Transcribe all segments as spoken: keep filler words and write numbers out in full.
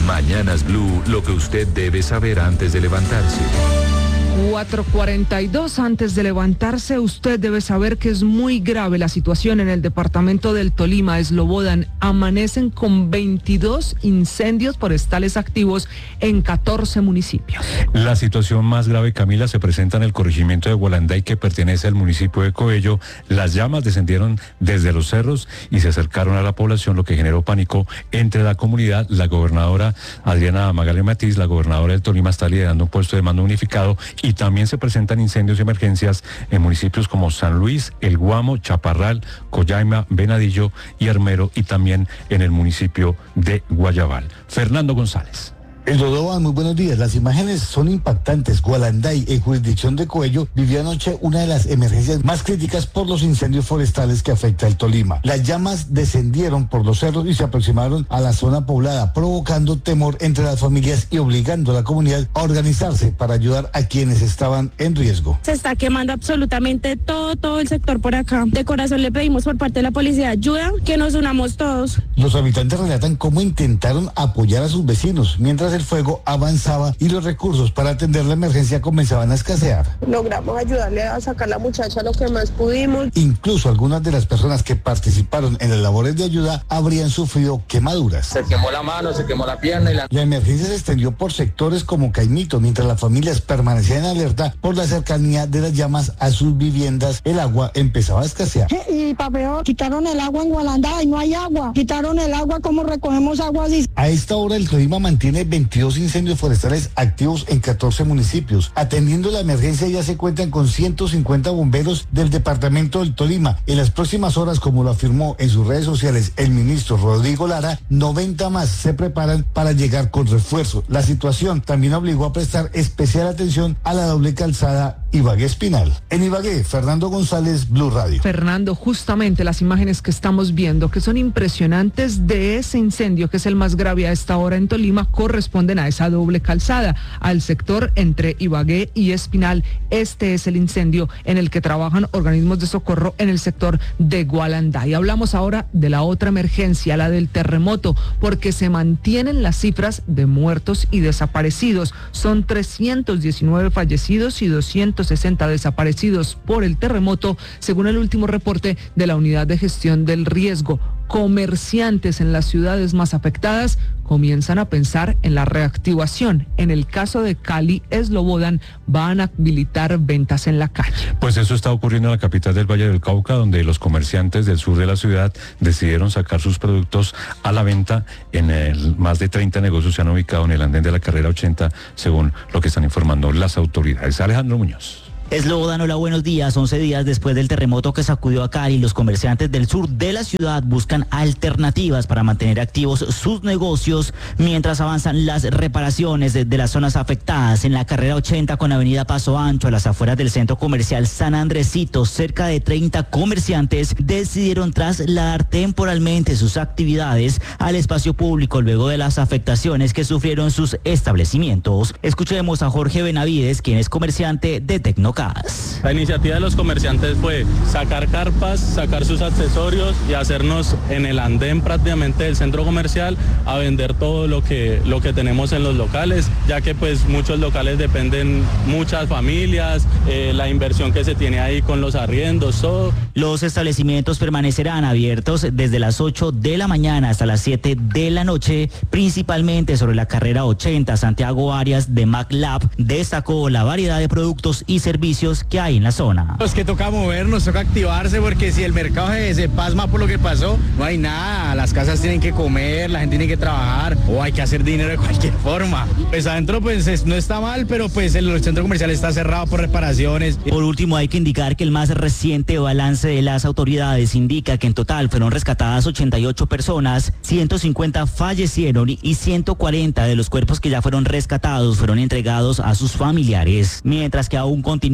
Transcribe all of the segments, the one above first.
Mañanas Blue, lo que usted debe saber antes de levantarse. cuatro cuarenta y dos, antes de levantarse, usted debe saber que es muy grave la situación en el departamento del Tolima. Eslobodan, amanecen con veintidós incendios forestales activos en catorce municipios. La situación más grave, Camila, se presenta en el corregimiento de Gualanday, que pertenece al municipio de Coello. Las llamas descendieron desde los cerros y se acercaron a la población, lo que generó pánico entre la comunidad. La gobernadora Adriana Magalí Matiz, la gobernadora del Tolima, está liderando un puesto de mando unificado. Y también se presentan incendios y emergencias en municipios como San Luis, El Guamo, Chaparral, Collaima, Venadillo y Armero, y también en el municipio de Guayabal. Fernando González. Eslobodan, muy buenos días. Las imágenes son impactantes. Gualanday, en jurisdicción de Coello, vivió anoche una de las emergencias más críticas por los incendios forestales que afecta el Tolima. Las llamas descendieron por los cerros y se aproximaron a la zona poblada, provocando temor entre las familias y obligando a la comunidad a organizarse para ayudar a quienes estaban en riesgo. Se está quemando absolutamente todo, todo el sector por acá. De corazón le pedimos por parte de la policía ayuda, que nos unamos todos. Los habitantes relatan cómo intentaron apoyar a sus vecinos, mientras el fuego avanzaba y los recursos para atender la emergencia comenzaban a escasear. Logramos ayudarle a sacar a la muchacha lo que más pudimos. Incluso algunas de las personas que participaron en las labores de ayuda habrían sufrido quemaduras. Se quemó la mano, se quemó la pierna y la... La emergencia se extendió por sectores como Caimito, mientras las familias permanecían en alerta por la cercanía de las llamas a sus viviendas. El agua empezaba a escasear. Y para peor, quitaron el agua en Gualanday, no hay agua. Quitaron el agua, ¿cómo recogemos agua así? A esta hora el Tolima mantiene veintidós incendios forestales activos en catorce municipios. Atendiendo la emergencia ya se cuentan con ciento cincuenta bomberos del departamento del Tolima. En las próximas horas, como lo afirmó en sus redes sociales el ministro Rodrigo Lara, noventa más se preparan para llegar con refuerzo. La situación también obligó a prestar especial atención a la doble calzada Ibagué-Espinal. En Ibagué, Fernando González, Blue Radio. Fernando, justamente las imágenes que estamos viendo, que son impresionantes de ese incendio, que es el más grave a esta hora en Tolima, corresponden a esa doble calzada, al sector entre Ibagué y Espinal. Este es el incendio en el que trabajan organismos de socorro en el sector de Gualanday. Hablamos ahora de la otra emergencia, la del terremoto, porque se mantienen las cifras de muertos y desaparecidos. Son trescientos diecinueve fallecidos y doscientos sesenta desaparecidos por el terremoto, según el último reporte de la Unidad de Gestión del Riesgo. Comerciantes en las ciudades más afectadas comienzan a pensar en la reactivación. En el caso de Cali, Eslobodan, van a habilitar ventas en la calle. Pues eso está ocurriendo en la capital del Valle del Cauca, donde los comerciantes del sur de la ciudad decidieron sacar sus productos a la venta. En el, más de treinta negocios se han ubicado en el andén de la carrera ochenta, según lo que están informando las autoridades. Alejandro Muñoz. Eslobodan, hola, buenos días. once días después del terremoto que sacudió a Cali, los comerciantes del sur de la ciudad buscan alternativas para mantener activos sus negocios mientras avanzan las reparaciones de, de las zonas afectadas. En la carrera ochenta con avenida Paso Ancho, a las afueras del centro comercial San Andresito, cerca de treinta comerciantes decidieron trasladar temporalmente sus actividades al espacio público luego de las afectaciones que sufrieron sus establecimientos. Escuchemos a Jorge Benavides, quien es comerciante de Tecnocar. La iniciativa de los comerciantes fue sacar carpas, sacar sus accesorios y hacernos en el andén prácticamente del centro comercial a vender todo lo que, lo que tenemos en los locales, ya que pues muchos locales dependen muchas familias, eh, la inversión que se tiene ahí con los arriendos, todo. Los establecimientos permanecerán abiertos desde las ocho de la mañana hasta las siete de la noche, principalmente sobre la carrera ochenta. Santiago Arias de MacLab destacó la variedad de productos y servicios que hay en la zona. Pues que toca movernos, toca activarse, porque si el mercado se, se pasma por lo que pasó, no hay nada, las casas tienen que comer, la gente tiene que trabajar, o hay que hacer dinero de cualquier forma. Pues adentro pues es, no está mal, pero pues el centro comercial está cerrado por reparaciones. Por último, hay que indicar que el más reciente balance de las autoridades indica que en total fueron rescatadas ochenta y ocho personas, ciento cincuenta fallecieron y ciento cuarenta de los cuerpos que ya fueron rescatados fueron entregados a sus familiares, mientras que aún continúa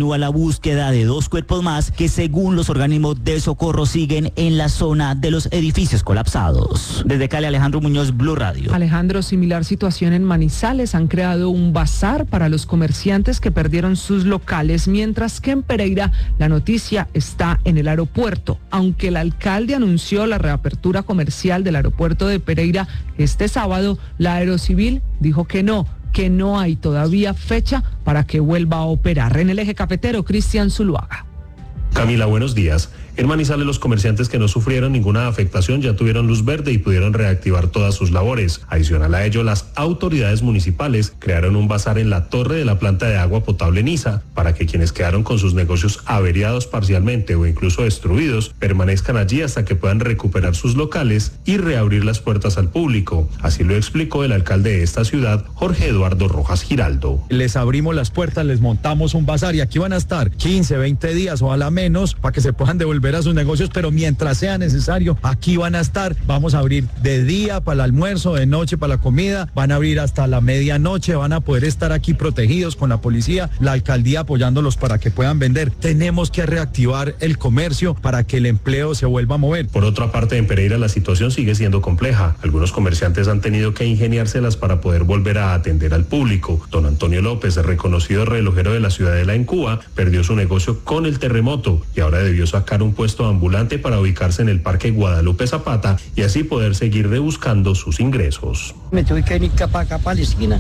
continúa la búsqueda de dos cuerpos más que según los organismos de socorro siguen en la zona de los edificios colapsados. Desde Cali, Alejandro Muñoz, Blue Radio. Alejandro, similar situación en Manizales. Han creado un bazar para los comerciantes que perdieron sus locales, mientras que en Pereira la noticia está en el aeropuerto. Aunque el alcalde anunció la reapertura comercial del aeropuerto de Pereira este sábado, la Aerocivil dijo que no, que no hay todavía fecha para que vuelva a operar. En el eje cafetero, Cristian Zuluaga. Camila, buenos días. En Manizales, los comerciantes que no sufrieron ninguna afectación ya tuvieron luz verde y pudieron reactivar todas sus labores. Adicional a ello, las autoridades municipales crearon un bazar en la torre de la planta de agua potable Niza para que quienes quedaron con sus negocios averiados parcialmente o incluso destruidos permanezcan allí hasta que puedan recuperar sus locales y reabrir las puertas al público. Así lo explicó el alcalde de esta ciudad, Jorge Eduardo Rojas Giraldo. Les abrimos las puertas, les montamos un bazar y aquí van a estar quince, veinte días o a la menos para que se puedan devolver a sus negocios, pero mientras sea necesario, aquí van a estar. Vamos a abrir de día para el almuerzo, de noche para la comida, van a abrir hasta la medianoche, van a poder estar aquí protegidos con la policía, la alcaldía apoyándolos para que puedan vender. Tenemos que reactivar el comercio para que el empleo se vuelva a mover. Por otra parte, en Pereira la situación sigue siendo compleja. Algunos comerciantes han tenido que ingeniárselas para poder volver a atender al público. Don Antonio López, reconocido relojero de la Ciudadela en Cuba, perdió su negocio con el terremoto y ahora debió sacar un puesto ambulante para ubicarse en el Parque Guadalupe Zapata y así poder seguir rebuscando sus ingresos. Me tuve que venir para acá, para la esquina,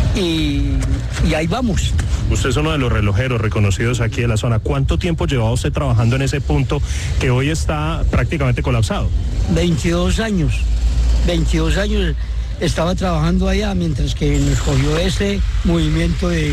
y, y ahí vamos. Usted es uno de los relojeros reconocidos aquí de la zona. ¿Cuánto tiempo llevaba usted trabajando en ese punto que hoy está prácticamente colapsado? veintidós años. veintidós años estaba trabajando allá mientras que nos cogió ese movimiento de...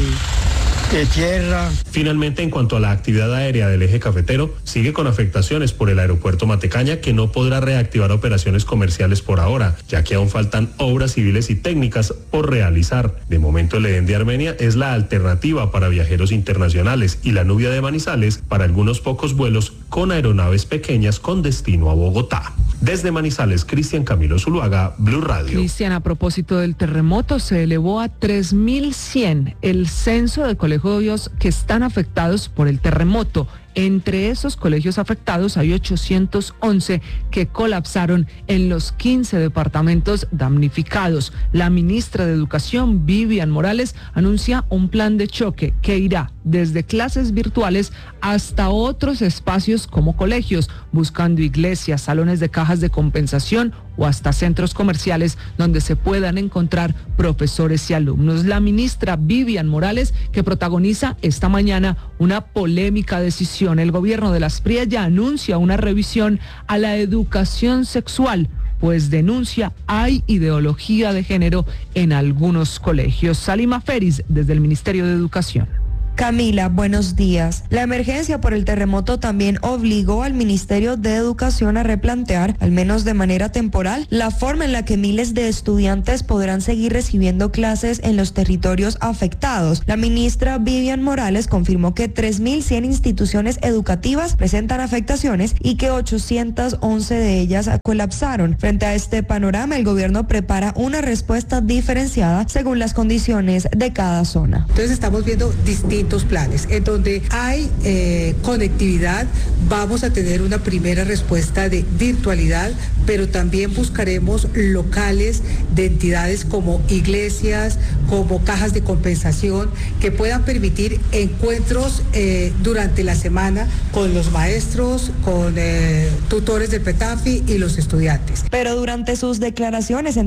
de tierra. Finalmente, en cuanto a la actividad aérea del eje cafetero, sigue con afectaciones por el aeropuerto Matecaña, que no podrá reactivar operaciones comerciales por ahora, ya que aún faltan obras civiles y técnicas por realizar. De momento, el Edén de Armenia es la alternativa para viajeros internacionales y la Nubia de Manizales para algunos pocos vuelos con aeronaves pequeñas con destino a Bogotá. Desde Manizales, Cristian Camilo Zuluaga, Blue Radio. Cristian, a propósito del terremoto, se elevó a tres mil cien el censo de colegios que están afectados por el terremoto. Entre esos colegios afectados hay ochocientos once que colapsaron en los quince departamentos damnificados. La ministra de Educación, Vivian Morales, anuncia un plan de choque que irá desde clases virtuales hasta otros espacios como colegios, buscando iglesias, salones de cajas de compensación o hasta centros comerciales donde se puedan encontrar profesores y alumnos. La ministra Vivian Morales, que protagoniza esta mañana una polémica decisión. El gobierno de las Prías ya anuncia una revisión a la educación sexual, pues denuncia hay ideología de género en algunos colegios. Salima Feris, desde el Ministerio de Educación. Camila, buenos días. La emergencia por el terremoto también obligó al Ministerio de Educación a replantear, al menos de manera temporal, la forma en la que miles de estudiantes podrán seguir recibiendo clases en los territorios afectados. La ministra Vivian Morales confirmó que tres mil cien instituciones educativas presentan afectaciones y que ochocientas once de ellas colapsaron. Frente a este panorama, el gobierno prepara una respuesta diferenciada según las condiciones de cada zona. Entonces estamos viendo distintos planes. En donde hay eh, conectividad, vamos a tener una primera respuesta de virtualidad, pero también buscaremos locales de entidades como iglesias, como cajas de compensación, que puedan permitir encuentros eh, durante la semana con los maestros, con eh, tutores del PETAFI y los estudiantes. Pero durante sus declaraciones